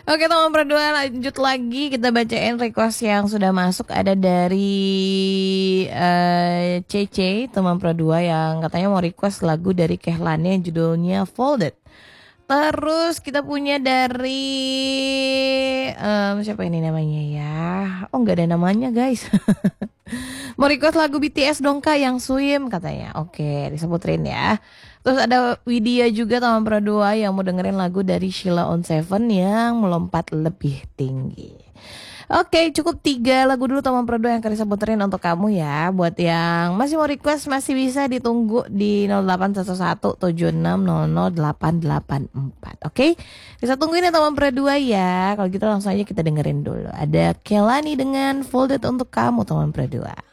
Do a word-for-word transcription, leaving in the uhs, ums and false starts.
Oke teman berdua, lanjut lagi kita bacain request yang sudah masuk. Ada dari uh, Cece teman berdua yang katanya mau request lagu dari Kehlani yang judulnya Folded. Terus kita punya dari um, siapa ini namanya ya? Oh nggak ada namanya guys. Mau request lagu B T S dong kak yang Swim katanya. Oke disebutin ya. Terus ada Widya juga teman berdua yang mau dengerin lagu dari Sheila on Seven yang melompat lebih tinggi. Oke cukup tiga lagu dulu teman berdua yang akan saya puterin untuk kamu ya. Buat yang masih mau request masih bisa ditunggu di nol delapan satu satu tujuh enam nol nol delapan delapan empat. Oke bisa tungguin ya teman berdua ya. Kalau gitu langsung aja kita dengerin dulu. Ada Kehlani dengan Folded untuk kamu teman berdua.